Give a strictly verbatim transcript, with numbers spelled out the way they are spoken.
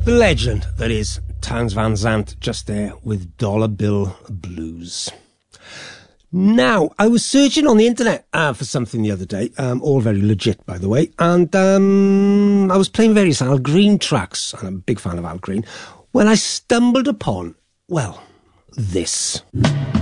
The legend that is Townes Van Zandt just there with Dollar Bill Blues. Now, I was searching on the internet uh, for something the other day, um, all very legit, by the way, and um, I was playing various Al Green tracks, and I'm a big fan of Al Green, when I stumbled upon, well, this.